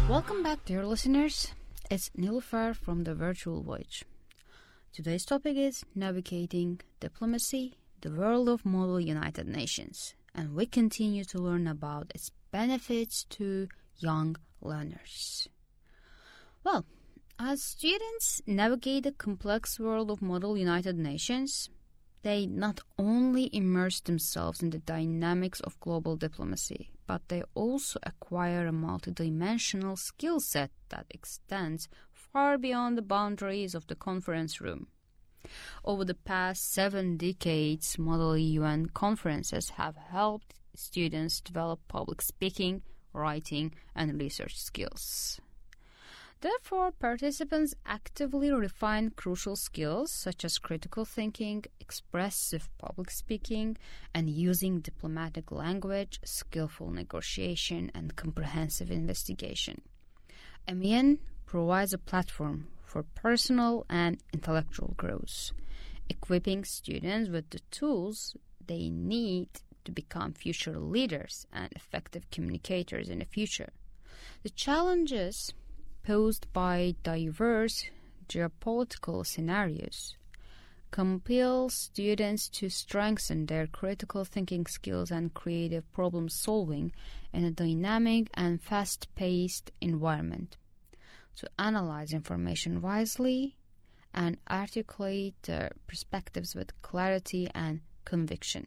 Welcome back, dear listeners. It's Nilüfer from the Virtual Voyage. Today's topic is navigating diplomacy, the world of Model United Nations, and we continue to learn about its benefits to young learners. Well, as students navigate the complex world of Model United Nations, they not only immerse themselves in the dynamics of global diplomacy, but they also acquire a multidimensional skill set that extends far beyond the boundaries of the conference room. Over the past 7 decades, Model UN conferences have helped students develop public speaking, writing, and research skills. Therefore, participants actively refine crucial skills such as critical thinking, expressive public speaking, and using diplomatic language, skillful negotiation, and comprehensive investigation. MEN provides a platform for personal and intellectual growth, equipping students with the tools they need to become future leaders and effective communicators in the future. The challenges posed by diverse geopolitical scenarios compel students to strengthen their critical thinking skills and creative problem solving in a dynamic and fast-paced environment, to analyze information wisely and articulate their perspectives with clarity and conviction.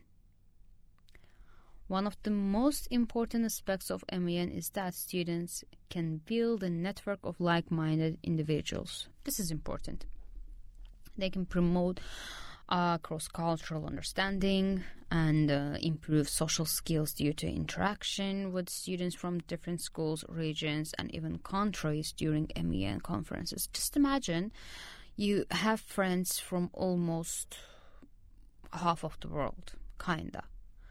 One of the most important aspects of MEN is that students can build a network of like-minded individuals. This is important. They can promote cross-cultural understanding and improve social skills due to interaction with students from different schools, regions, and even countries during MEN conferences. Just imagine you have friends from almost half of the world, kinda.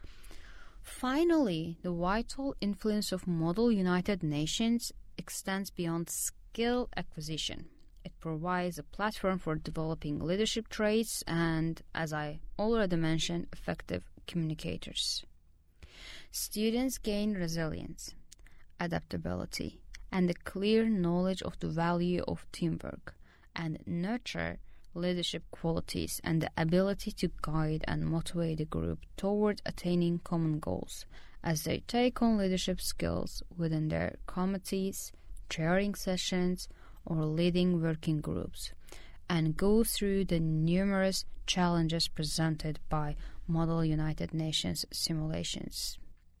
Finally, the vital influence of Model United Nations extends beyond skill acquisition. It provides a platform for developing leadership traits and, as I already mentioned, effective communicators. Students gain resilience, adaptability, and a clear knowledge of the value of teamwork, and nurture leadership qualities and the ability to guide and motivate a group toward attaining common goals as they take on leadership skills within their committees, chairing sessions, or leading working groups, and go through the numerous challenges presented by Model United Nations simulations.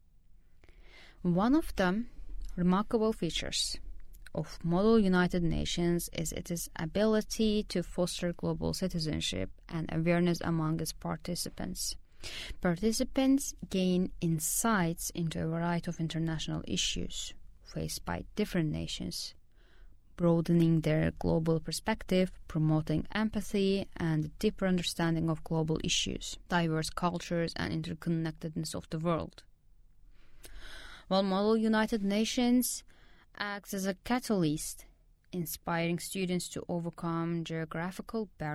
One of the remarkable features of Model United Nations is its ability to foster global citizenship and awareness among its participants. Participants gain insights into a variety of international issues faced by different nations, broadening their global perspective, promoting empathy and a deeper understanding of global issues, diverse cultures, and interconnectedness of the world. While Model United Nations acts as a catalyst, inspiring students to overcome geographical barriers